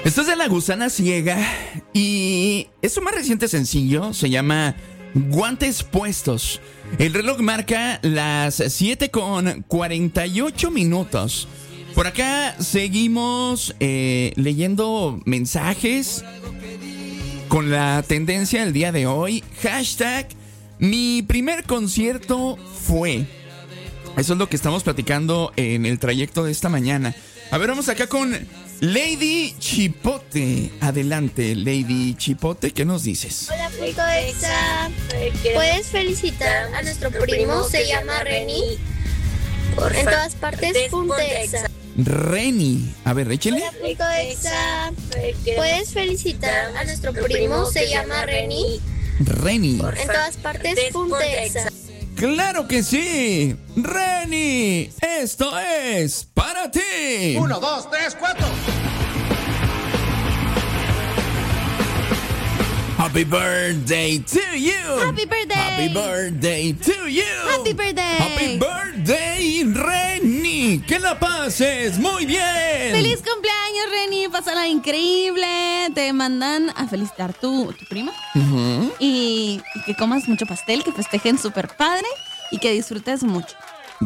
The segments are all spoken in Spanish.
Esto es de La Gusana Ciega y es su más reciente sencillo, se llama Guantes Puestos. El reloj marca las 7:48. Por acá seguimos leyendo mensajes con la tendencia del día de hoy. Hashtag, mi primer concierto fue. Eso es lo que estamos platicando en el trayecto de esta mañana. A ver, vamos acá con Lady Chipote. Adelante, Lady Chipote, ¿qué nos dices? Hola, Frico Exa. ¿Puedes felicitar a nuestro primo? Se llama Reni. En todas partes, punte Exa. Reni. A ver, échele. Hola, Frico Exa. ¿Puedes felicitar a nuestro primo? Se llama Reni. Reni. En todas partes, punte Exa. ¡Claro que sí! ¡Reni! ¡Esto es para ti! 1, 2, 3, 4. Happy birthday to you! Happy birthday! Happy birthday to you! Happy birthday! Happy birthday, Reni! ¡Que la pases muy bien! ¡Feliz cumpleaños, Reni! Pásala increíble. Te mandan a felicitar tu prima. Uh-huh. Y que comas mucho pastel, que festejen súper padre y que disfrutes mucho.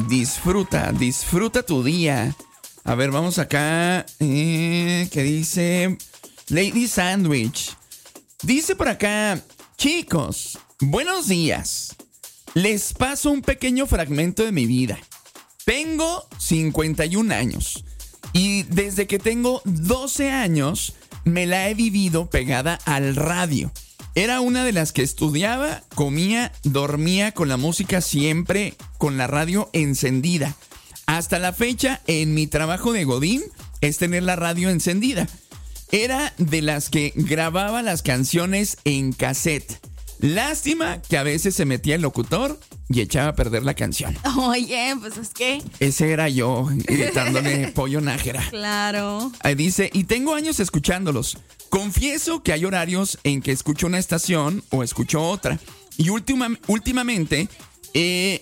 Disfruta tu día. A ver, vamos acá. ¿Qué dice? Lady Sandwich. Dice por acá, chicos, buenos días. Les paso un pequeño fragmento de mi vida. Tengo 51 años y desde que tengo 12 años me la he vivido pegada al radio. Era una de las que estudiaba, comía, dormía con la música siempre con la radio encendida. Hasta la fecha, en mi trabajo de godín es tener la radio encendida. Era de las que grababa las canciones en cassette. Lástima que a veces se metía el locutor y echaba a perder la canción. Oye, pues es que... Ese era yo, gritándole pollo nájera. Claro. Ahí dice, y tengo años escuchándolos. Confieso que hay horarios en que escucho una estación o escucho otra. Y últimamente he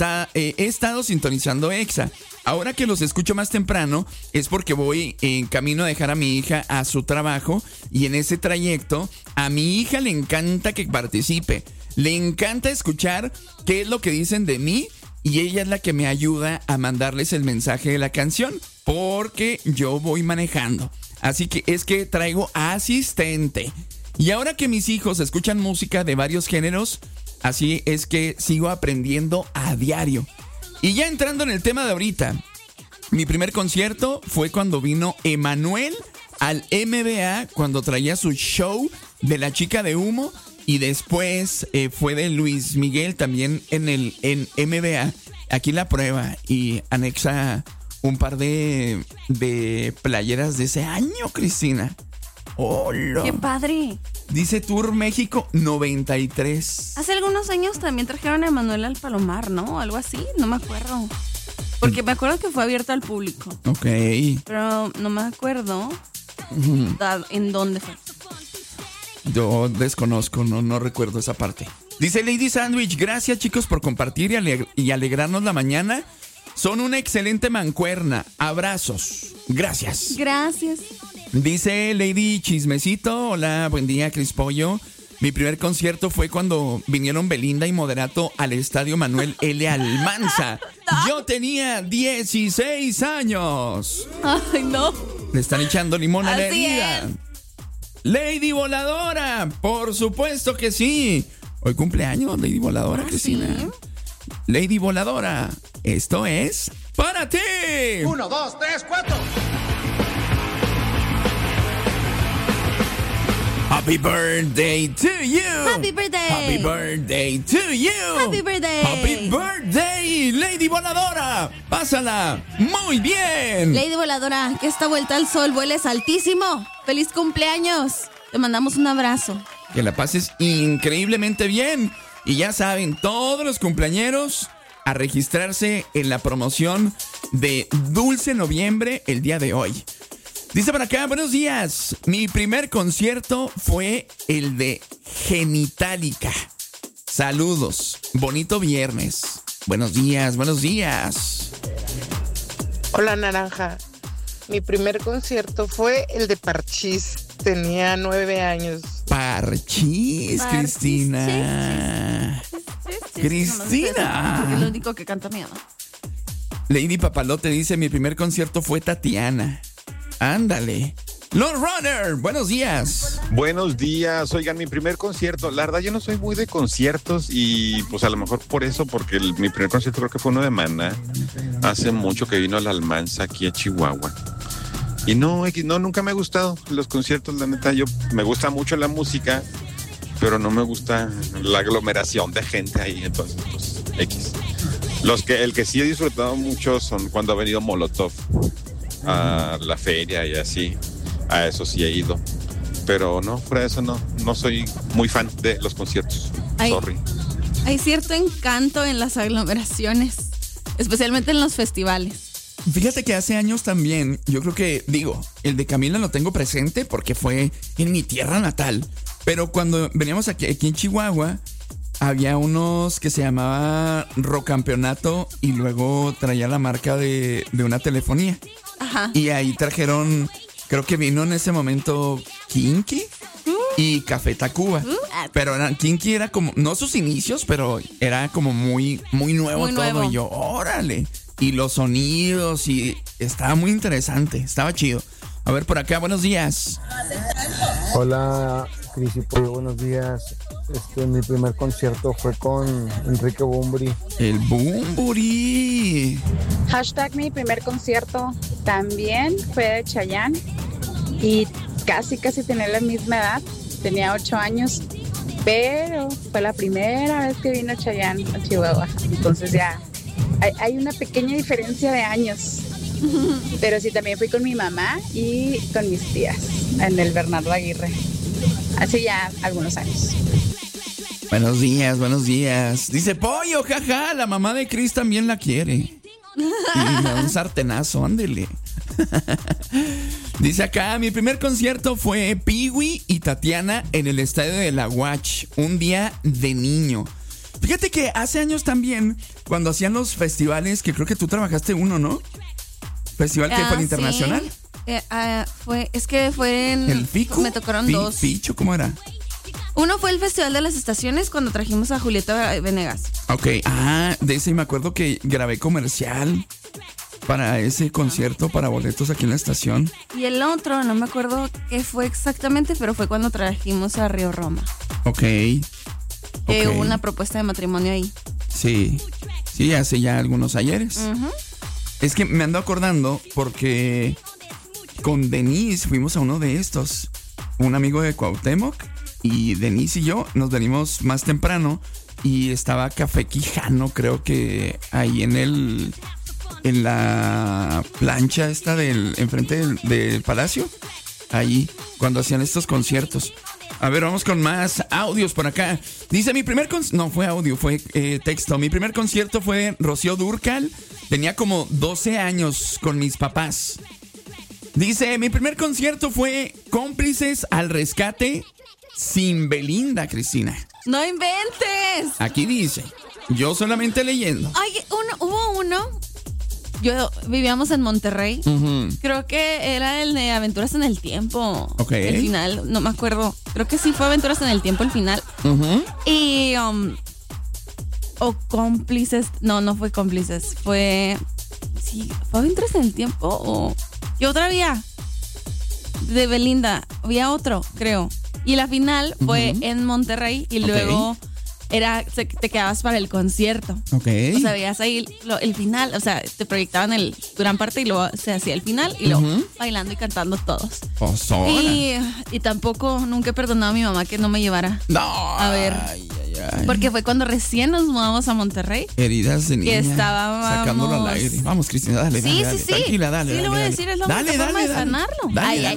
estado sintonizando Exa. Ahora que los escucho más temprano es porque voy en camino a dejar a mi hija a su trabajo y en ese trayecto a mi hija le encanta que participe. Le encanta escuchar qué es lo que dicen de mí y ella es la que me ayuda a mandarles el mensaje de la canción porque yo voy manejando. Así que es que traigo asistente. Y ahora que mis hijos escuchan música de varios géneros, así es que sigo aprendiendo a diario. Y ya entrando en el tema de ahorita, mi primer concierto fue cuando vino Emanuel al MBA, cuando traía su show de La Chica de Humo, y después fue de Luis Miguel también en MBA. Aquí la prueba y anexa un par de playeras de ese año, Cristina. ¡Hola! ¡Qué padre! Dice Tour México 93. Hace algunos años también trajeron a Emanuel al Palomar, ¿no? Algo así, no me acuerdo. Porque me acuerdo que fue abierto al público. Ok. Pero no me acuerdo en dónde fue. Yo desconozco, no recuerdo esa parte. Dice Lady Sandwich, gracias chicos por compartir y alegrarnos la mañana. Son una excelente mancuerna. Abrazos. Gracias. Gracias. Dice Lady Chismecito, hola, buen día, Cris Pollo. Mi primer concierto fue cuando vinieron Belinda y Moderato al Estadio Manuel L. Almanza. Yo tenía 16 años. Ay, no. Le están echando limón a la Así herida. es. Lady Voladora, por supuesto que sí. Hoy cumpleaños, Lady Voladora, Cristina. ¿Sí? Lady Voladora, esto es para ti. 1, 2, 3, 4. Happy birthday to you. Happy birthday. Happy birthday to you. Happy birthday. Happy birthday, Lady Voladora. Pásala muy bien. Lady Voladora, que esta vuelta al sol vueles altísimo. ¡Feliz cumpleaños! Te mandamos un abrazo. Que la pases increíblemente bien. Y ya saben, todos los cumpleañeros a registrarse en la promoción de Dulce Noviembre el día de hoy. Dice por acá, buenos días. Mi primer concierto fue el de Genitalica. Saludos. Bonito viernes. Buenos días, buenos días. Hola, Naranja. Mi primer concierto fue el de Parchís. Tenía 9 años. Parchís, Cristina. Sí. Cristina. Porque es lo único que canta mi mamá. Lady Papalote dice, mi primer concierto fue Tatiana. Ándale. Lord Runner, buenos días. Buenos días. Oigan, mi primer concierto, la verdad yo no soy muy de conciertos y pues a lo mejor por eso, porque mi primer concierto creo que fue uno de Maná. Hace mucho que vino a la Almanza aquí a Chihuahua. Y no, nunca me ha gustado los conciertos, la neta. Me gusta mucho la música, pero no me gusta la aglomeración de gente ahí, entonces pues X. El que sí he disfrutado mucho son cuando ha venido Molotov a la feria y así. A eso sí he ido. Pero no, fuera de eso no soy muy fan de los conciertos. Sorry. Hay cierto encanto en las aglomeraciones, especialmente en los festivales. Fíjate que hace años también, yo creo que, el de Camila lo tengo presente porque fue en mi tierra natal. Pero cuando veníamos aquí en Chihuahua, había unos que se llamaba Rocampeonato y luego traía la marca de una telefonía. Ajá. Y ahí trajeron, creo que vino en ese momento Kinky y Café Tacuba. Pero Kinky era como, no sus inicios, pero era como muy, muy nuevo muy todo. Nuevo. Y yo, órale. Y los sonidos y estaba muy interesante, estaba chido. A ver, por acá, buenos días. Hola, Cris y Pollo, buenos días. Mi primer concierto fue con Enrique Bunbury. El Bunbury. Hashtag mi primer concierto también fue de Chayanne y casi tenía la misma edad, tenía 8 años, pero fue la primera vez que vino Chayanne a Chihuahua, entonces ya hay una pequeña diferencia de años, pero sí también fui con mi mamá y con mis tías en el Bernardo Aguirre, hace ya algunos años. Buenos días. Dice Pollo, jaja, la mamá de Cris también la quiere. Y me da un sartenazo, ándele. Dice acá, mi primer concierto fue Pee-wee y Tatiana en el estadio de la Watch, un día de niño. Fíjate que hace años también, cuando hacían los festivales, que creo que tú trabajaste uno, ¿no? Festival que fue el internacional. Fue en... ¿El FICU? Me tocaron dos. ¿Ficho? ¿Cómo era? Uno fue el Festival de las Estaciones cuando trajimos a Julieta Venegas. Ok, de ese me acuerdo que grabé comercial para ese concierto, para boletos aquí en la estación. Y el otro, no me acuerdo qué fue exactamente, pero fue cuando trajimos a Río Roma. Ok. Hubo una propuesta de matrimonio ahí. Sí, hace ya algunos ayeres. Uh-huh. Es que me ando acordando porque con Denise fuimos a uno de estos. Un amigo de Cuauhtémoc y Denise y yo nos venimos más temprano y estaba Café Quijano, creo que ahí en la plancha esta enfrente del palacio, ahí cuando hacían estos conciertos. A ver, vamos con más audios por acá. Dice, no fue audio, fue texto. Mi primer concierto fue Rocío Dúrcal. Tenía como 12 años con mis papás. Dice, mi primer concierto fue Cómplices al Rescate sin Belinda, Cristina. ¡No inventes! Aquí dice, yo solamente leyendo. Oye, hubo uno. Vivíamos en Monterrey. Uh-huh. Creo que era el de Aventuras en el Tiempo. Ok. El final, no me acuerdo. Creo que sí fue Aventuras en el Tiempo el final. Uh-huh. Y... o Cómplices. No fue Cómplices. Fue... Sí, ¿fue Aventuras en el Tiempo? O... ¿Y otra había? De Belinda. Había otro, creo. Y la final fue en Monterrey. Y luego... te quedabas para el concierto. Ok. O sea, veías ahí el final, o sea, te proyectaban gran parte y luego se hacía el final y luego bailando y cantando todos. Y tampoco nunca he perdonado a mi mamá que no me llevara a ver. Porque fue cuando recién nos mudamos a Monterrey. Heridas de niña. Que estábamos... Sacándolo al aire. Vamos, Cristina, dale. Sí. Tranquila, dale. Sí, le voy a decir, es la única forma de sanarlo.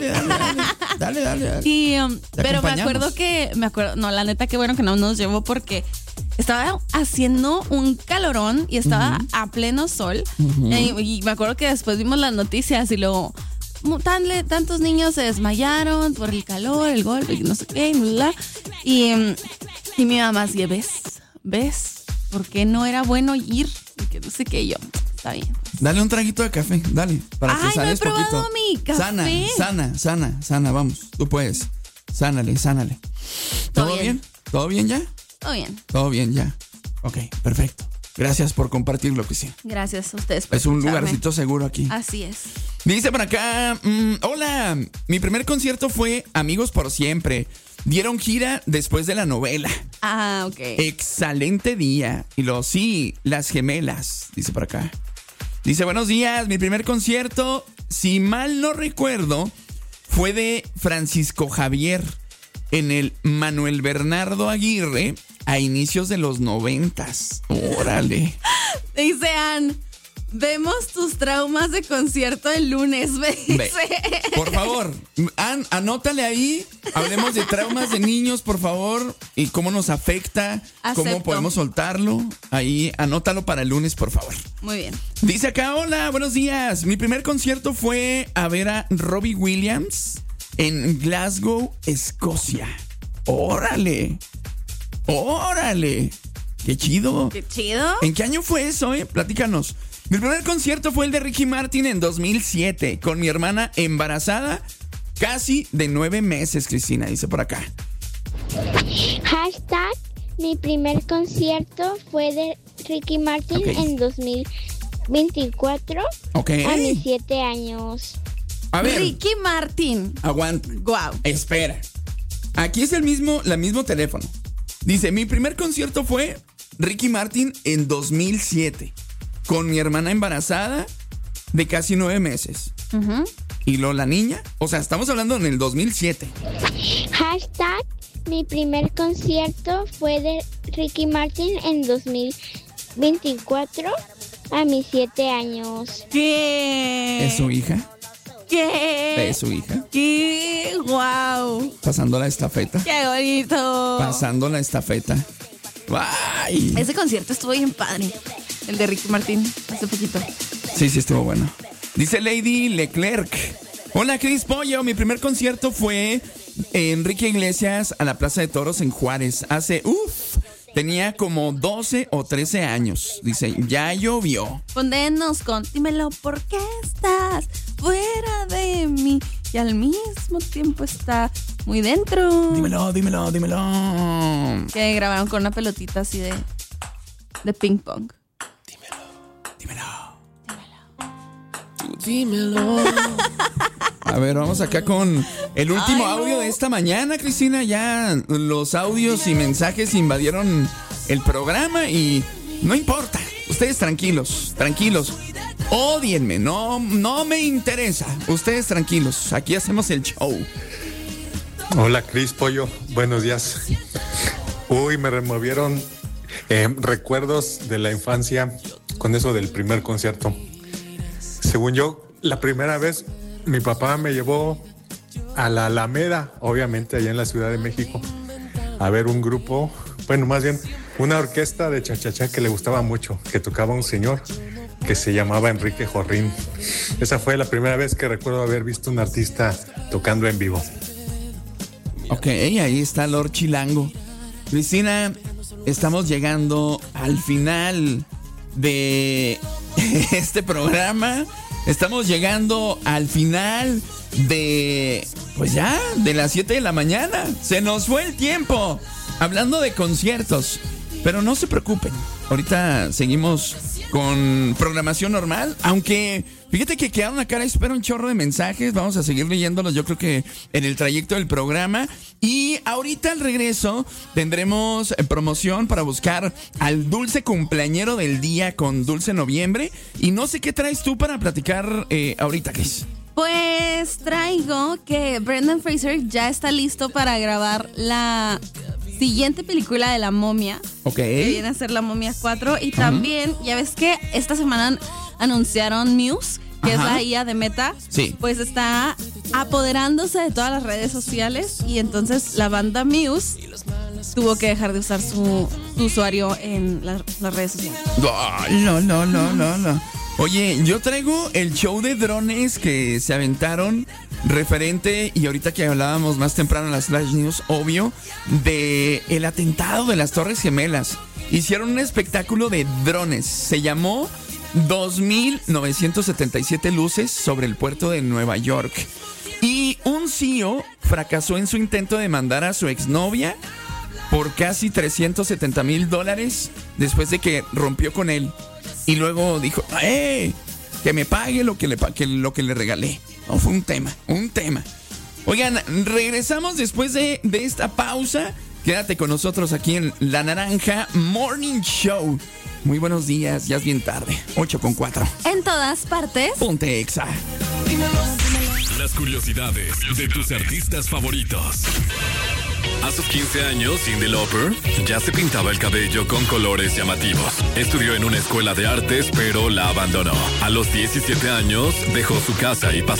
Dale. Y, pero me acuerdo, no, la neta, qué bueno que no nos llevó porque estaba haciendo un calorón y estaba a pleno sol. Y me acuerdo que después vimos las noticias y luego tantos niños se desmayaron por el calor, el golpe, y no sé qué, y mi mamá decía, ¿ves? ¿Por qué no era bueno ir? Y que no sé qué, yo, está bien. Dale un traguito de café, dale. Para que Ay, no he sales probado poquito. mi café. Sana, vamos. Tú puedes. Sánale. ¿Todo bien? ¿Todo bien ya? Todo bien. Todo bien ya. Ok, perfecto. Gracias por compartirlo, Cristina. Gracias a ustedes por Es un escucharme. lugarcito seguro aquí. Así es. Dice por acá, hola, mi primer concierto fue Amigos por Siempre. Dieron gira después de la novela. Ah, ok. Excelente día. Y luego, sí, Las Gemelas, dice por acá. Dice, buenos días, mi primer concierto, si mal no recuerdo, fue de Francisco Javier en el Manuel Bernardo Aguirre a inicios de los 90s. Órale. Dice Ann, vemos tus traumas de concierto el lunes, me dice. Por favor, Ann, anótale ahí. Hablemos de traumas de niños, por favor. Y cómo nos afecta. Acepto. Cómo podemos soltarlo. Ahí, anótalo para el lunes, por favor. Muy bien. Dice acá, hola, buenos días. Mi primer concierto fue a ver a Robbie Williams en Glasgow, Escocia. ¡Órale! ¡Qué chido! ¡Qué chido! ¿En qué año fue eso, Platícanos. Mi primer concierto fue el de Ricky Martin en 2007, con mi hermana embarazada, casi de 9 meses, Cristina, dice por acá. Hashtag, mi primer concierto fue de Ricky Martin en 2024 a mis 7 años. A ver. Ricky Martin. Aguanta. Wow. Espera. Aquí es el mismo teléfono. Dice, mi primer concierto fue Ricky Martin en 2007, con mi hermana embarazada de casi 9 meses. Uh-huh. Y luego la niña, o sea, estamos hablando en el 2007. Hashtag, mi primer concierto fue de Ricky Martin en 2024 a mis 7 años. ¿Qué? ¿Es su hija? ¿Qué? ¿Es su hija? ¡Qué guau! Pasando la estafeta. ¡Qué bonito! Pasando la estafeta. ¡Ay! Ese concierto estuvo bien padre. El de Ricky Martin, hace poquito. Sí, estuvo bueno. Dice Lady Leclerc. Hola, Cris Pollo. Mi primer concierto fue Enrique Iglesias a la Plaza de Toros en Juárez. Tenía como 12 o 13 años. Dice, ya llovió. Pondenos con, dímelo, ¿por qué estás fuera de mí? Y al mismo tiempo está muy dentro. Dímelo. Que grabaron con una pelotita así de ping pong. Dímelo. A ver, vamos acá con el último audio de esta mañana, Cristina. Ya los audios y mensajes invadieron el programa y no importa. Ustedes tranquilos. Ódienme, no me interesa. Ustedes tranquilos, aquí hacemos el show. Hola, Cris Pollo, buenos días. Uy, me removieron recuerdos de la infancia con eso del primer concierto. Según yo, la primera vez mi papá me llevó a la Alameda, obviamente allá en la Ciudad de México, a ver un grupo, bueno, más bien una orquesta de cha-cha-cha que le gustaba mucho, que tocaba un señor que se llamaba Enrique Jorrín. Esa fue la primera vez que recuerdo haber visto un artista tocando en vivo. Ok, ahí está Lord Chilango. Cristina, estamos llegando al final de este programa. Estamos llegando al final de, pues ya, de las 7 de la mañana. Se nos fue el tiempo hablando de conciertos. Pero no se preocupen, ahorita seguimos con programación normal. Aunque, fíjate que quedaron acá, espero un chorro de mensajes. Vamos a seguir leyéndolos, yo creo que en el trayecto del programa. Y ahorita al regreso tendremos promoción para buscar al dulce cumpleañero del día con Dulce Noviembre. Y no sé qué traes tú para platicar ahorita, Cris. Pues traigo que Brendan Fraser ya está listo para grabar la siguiente película de La Momia. Ok. Que viene a ser La Momia 4. Y también, ya ves que esta semana anunciaron Muse, que es la IA de Meta. Sí. Pues está apoderándose de todas las redes sociales. Y entonces la banda Muse tuvo que dejar de usar su usuario en las redes sociales. No. Oye, yo traigo el show de drones que se aventaron referente, y ahorita que hablábamos más temprano en las Flash News, obvio, de el atentado de las Torres Gemelas. Hicieron un espectáculo de drones. Se llamó 2,977 luces sobre el puerto de Nueva York. Y un CEO fracasó en su intento de mandar a su exnovia por casi $370,000 después de que rompió con él. Y luego dijo, que me pague lo que le regalé. No, fue un tema. Oigan, regresamos después de esta pausa. Quédate con nosotros aquí en La Naranja Morning Show. Muy buenos días, ya es bien tarde. 8:04. En todas partes. Ponte Exa. Las curiosidades de tus artistas favoritos. A sus 15 años, Cyndi Lauper ya se pintaba el cabello con colores llamativos. Estudió en una escuela de artes, pero la abandonó. A los 17 años, dejó su casa y pasó